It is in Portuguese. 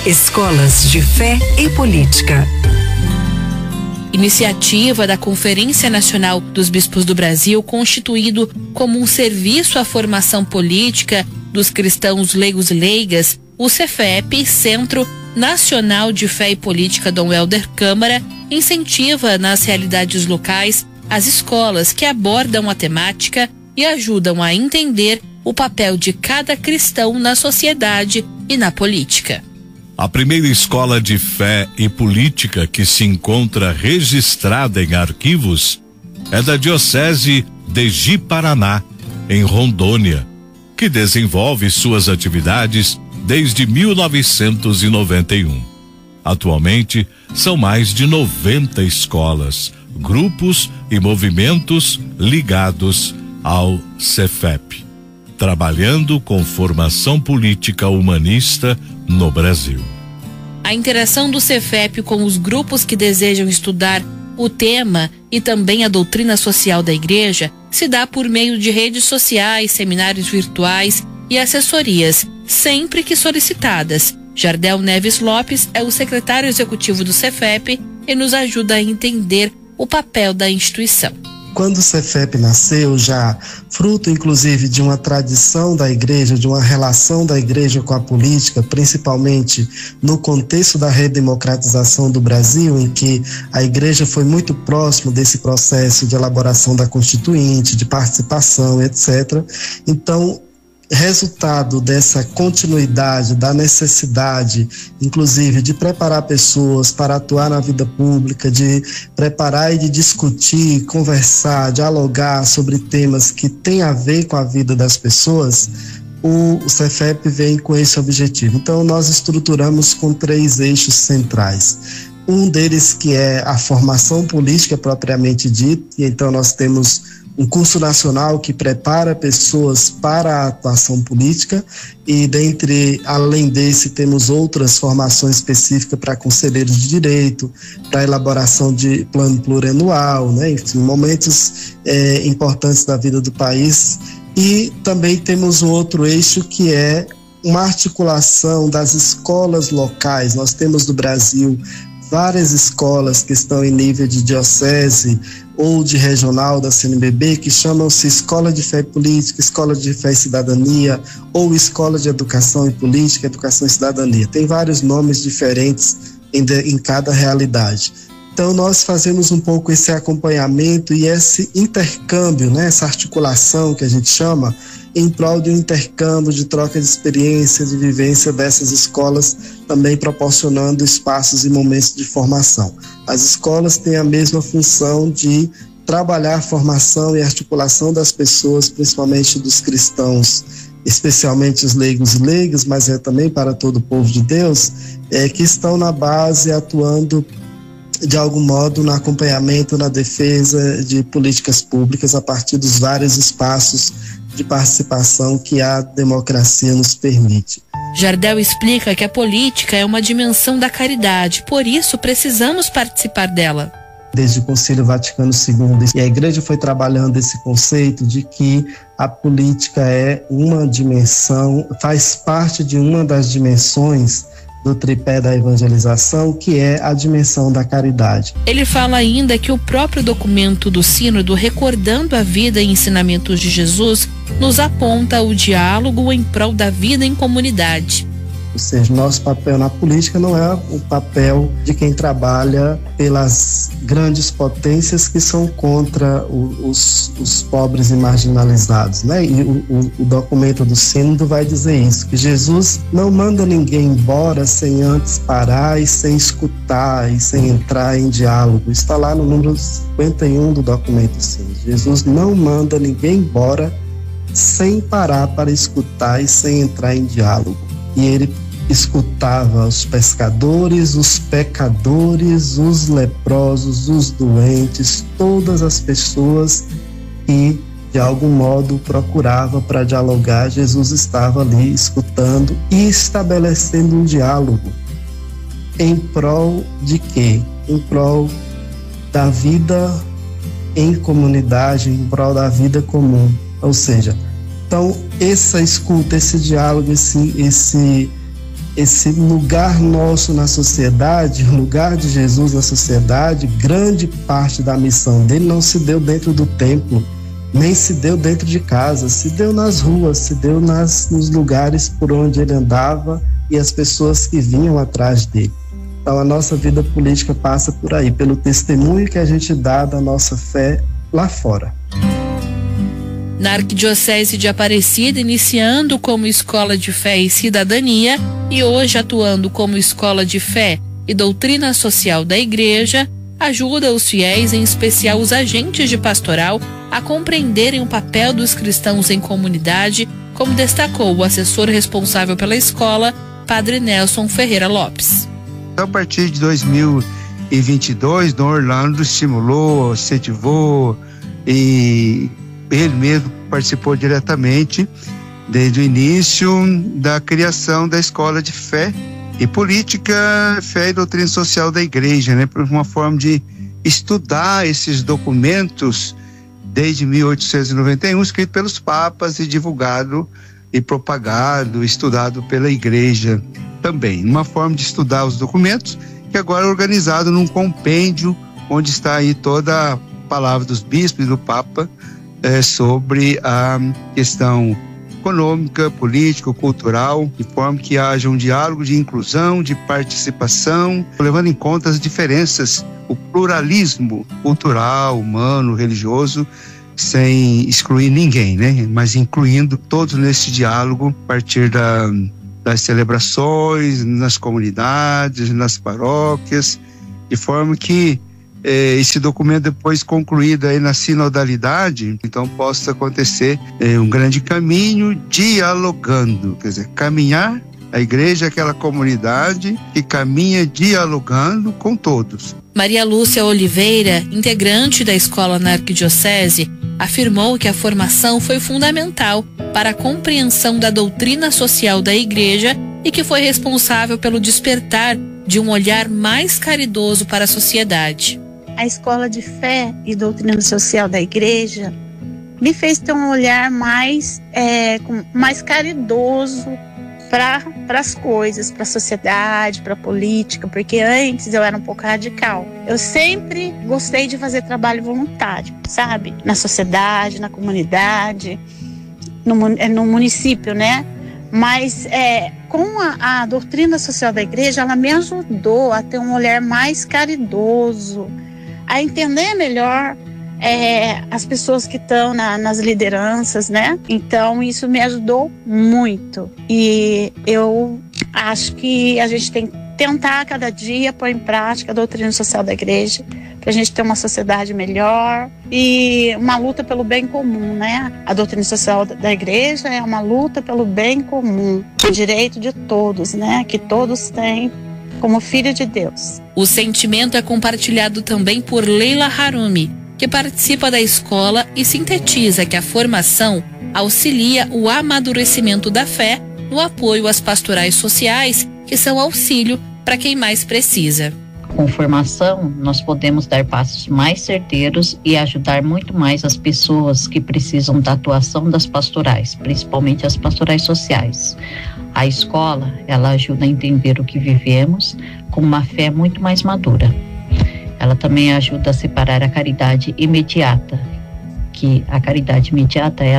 Escolas de Fé e Política. Iniciativa da Conferência Nacional dos Bispos do Brasil, constituído como um serviço à formação política dos cristãos leigos e leigas, o Cefep, Centro Nacional de Fé e Política Dom Helder Câmara, incentiva nas realidades locais as escolas que abordam a temática e ajudam a entender o papel de cada cristão na sociedade e na política. A primeira escola de fé e política que se encontra registrada em arquivos é da Diocese de Ji-Paraná, em Rondônia, que desenvolve suas atividades desde 1991. Atualmente, são mais de 90 escolas, grupos e movimentos ligados ao Cefep, trabalhando com formação política humanista no Brasil. A interação do Cefep com os grupos que desejam estudar o tema e também a doutrina social da Igreja se dá por meio de redes sociais, seminários virtuais e assessorias, sempre que solicitadas. Jardel Neves Lopes é o secretário executivo do Cefep e nos ajuda a entender o papel da instituição. Quando o Cefep nasceu, já fruto inclusive de uma tradição da igreja, de uma relação da igreja com a política, principalmente no contexto da redemocratização do Brasil, em que a igreja foi muito próximo desse processo de elaboração da Constituinte, de participação, etc. Então, resultado dessa continuidade, da necessidade, inclusive, de preparar pessoas para atuar na vida pública, de preparar e de discutir, conversar, dialogar sobre temas que têm a ver com a vida das pessoas, o Cefep vem com esse objetivo. Então, nós estruturamos com 3 eixos centrais. Um deles que é a formação política propriamente dita, e então nós temos um curso nacional que prepara pessoas para a atuação política e além desse temos outras formações específicas para conselheiros de direito, para elaboração de plano plurianual, né? Enfim, momentos importantes da vida do país. E também temos um outro eixo que é uma articulação das escolas locais. Nós temos no Brasil várias escolas que estão em nível de diocese ou de regional da CNBB, que chamam-se Escola de Fé e Política, Escola de Fé e Cidadania, ou Escola de Educação e Política, Educação e Cidadania. Tem vários nomes diferentes em cada realidade. Então, nós fazemos um pouco esse acompanhamento e esse intercâmbio, né, essa articulação que a gente chama, em prol de um intercâmbio, de troca de experiência, de vivência dessas escolas, também proporcionando espaços e momentos de formação. As escolas têm a mesma função de trabalhar a formação e articulação das pessoas, principalmente dos cristãos, especialmente os leigos e leigas, mas também para todo o povo de Deus, que estão na base atuando de algum modo no acompanhamento, na defesa de políticas públicas a partir dos vários espaços de participação que a democracia nos permite. Jardel explica que a política é uma dimensão da caridade, por isso precisamos participar dela. Desde o Concílio Vaticano II, e a Igreja foi trabalhando esse conceito de que a política é uma dimensão, faz parte de uma das dimensões do tripé da evangelização, que é a dimensão da caridade. Ele fala ainda que o próprio documento do Sínodo, recordando a vida e ensinamentos de Jesus, nos aponta o diálogo em prol da vida em comunidade. Ou seja, nosso papel na política não é o papel de quem trabalha pelas grandes potências que são contra os pobres e marginalizados, né? E o documento do Sínodo vai dizer isso, que Jesus não manda ninguém embora sem antes parar e sem escutar e sem entrar em diálogo. Está lá no número 51 do documento do Sínodo. Jesus não manda ninguém embora sem parar para escutar e sem entrar em diálogo. E ele escutava os pescadores, os pecadores, os leprosos, os doentes, todas as pessoas que de algum modo procurava para dialogar. Jesus estava ali escutando e estabelecendo um diálogo em prol de quê? Em prol da vida em comunidade, em prol da vida comum. Ou seja, então essa escuta, esse diálogo, esse lugar nosso na sociedade, o lugar de Jesus na sociedade, grande parte da missão dele não se deu dentro do templo, nem se deu dentro de casa, se deu nas ruas, se deu nos lugares por onde ele andava e as pessoas que vinham atrás dele. Então a nossa vida política passa por aí, pelo testemunho que a gente dá da nossa fé lá fora. Na Arquidiocese de Aparecida, iniciando como Escola de Fé e Cidadania e hoje atuando como Escola de Fé e Doutrina Social da Igreja, ajuda os fiéis, em especial os agentes de pastoral, a compreenderem o papel dos cristãos em comunidade, como destacou o assessor responsável pela escola, Padre Nelson Ferreira Lopes. A partir de 2022, Dom Orlando estimulou, incentivou e ele mesmo participou diretamente desde o início da criação da Escola de Fé e Política, Fé e Doutrina Social da Igreja, né? Por uma forma de estudar esses documentos desde 1891, escrito pelos papas e divulgado e propagado, estudado pela Igreja também. Uma forma de estudar os documentos que agora é organizado num compêndio onde está aí toda a palavra dos bispos e do Papa sobre a questão econômica, política, cultural, de forma que haja um diálogo de inclusão, de participação, levando em conta as diferenças, o pluralismo cultural, humano, religioso, sem excluir ninguém, né? Mas incluindo todos nesse diálogo a partir das celebrações, nas comunidades, nas paróquias, de forma que esse documento, depois concluído aí na sinodalidade, então possa acontecer um grande caminho dialogando, quer dizer, caminhar a igreja, aquela comunidade que caminha dialogando com todos. Maria Lúcia Oliveira, integrante da escola na Arquidiocese, afirmou que a formação foi fundamental para a compreensão da doutrina social da igreja e que foi responsável pelo despertar de um olhar mais caridoso para a sociedade. A Escola de Fé e Doutrina Social da Igreja me fez ter um olhar mais caridoso para as coisas, para a sociedade, para a política, porque antes eu era um pouco radical. Eu sempre gostei de fazer trabalho voluntário, sabe? Na sociedade, na comunidade, no município, né? Mas com a doutrina social da igreja, ela me ajudou a ter um olhar mais caridoso, a entender melhor as pessoas que estão nas lideranças, né? Então isso me ajudou muito e eu acho que a gente tem que tentar a cada dia pôr em prática a doutrina social da igreja para a gente ter uma sociedade melhor e uma luta pelo bem comum, né? A doutrina social da igreja é uma luta pelo bem comum, o direito de todos, né? Que todos têm como filho de Deus. O sentimento é compartilhado também por Leila Harumi, que participa da escola e sintetiza que a formação auxilia o amadurecimento da fé no apoio às pastorais sociais, que são auxílio para quem mais precisa. Com formação, nós podemos dar passos mais certeiros e ajudar muito mais as pessoas que precisam da atuação das pastorais, principalmente as pastorais sociais. A escola, ela ajuda a entender o que vivemos com uma fé muito mais madura. Ela também ajuda a separar a caridade imediata, que a caridade imediata